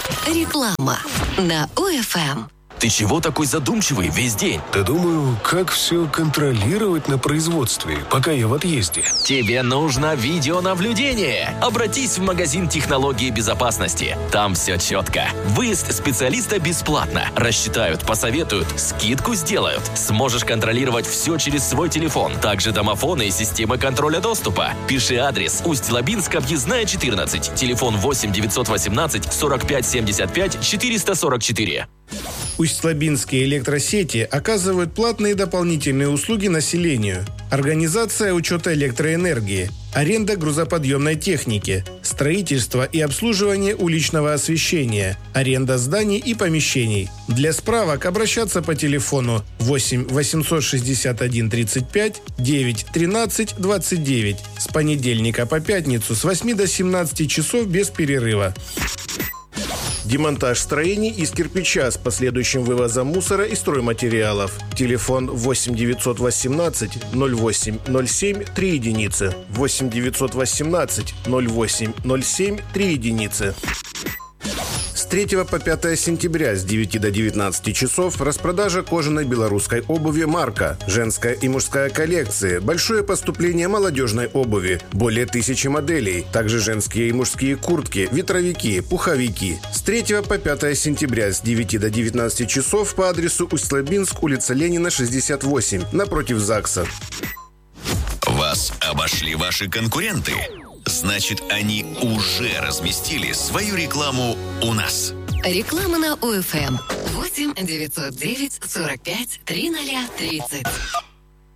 Реклама на УФМ. Ты чего такой задумчивый весь день? Да думаю, как все контролировать на производстве, пока я в отъезде. Тебе нужно видеонаблюдение. Обратись в магазин технологии безопасности. Там все четко. Выезд специалиста бесплатно. Рассчитают, посоветуют, скидку сделают. Сможешь контролировать все через свой телефон. Также домофоны и системы контроля доступа. Пиши адрес: Усть-Лабинск, объездная 14. Телефон 8 918 45 75 444. Усть-Лабинские электросети оказывают платные дополнительные услуги населению. Организация учета электроэнергии, аренда грузоподъемной техники, строительство и обслуживание уличного освещения, аренда зданий и помещений. Для справок обращаться по телефону 8 861 35 9 13 29 с понедельника по пятницу с 8 до 17 часов без перерыва. Демонтаж строений из кирпича с последующим вывозом мусора и стройматериалов. Телефон 8 918 08 07 3 единицы. 8 918 08 07 3 единицы. С 3 по 5 сентября с 9 до 19 часов распродажа кожаной белорусской обуви «Марка». Женская и мужская коллекции. Большое поступление молодежной обуви. Более 1000 моделей. Также женские и мужские куртки, ветровики, пуховики. С 3 по 5 сентября с 9 до 19 часов по адресу Усть-Лабинск, улица Ленина, 68, напротив ЗАГСа. Вас обошли ваши конкуренты? Значит, они уже разместили свою рекламу у нас. Реклама на УФМ. 8 909 45 3030.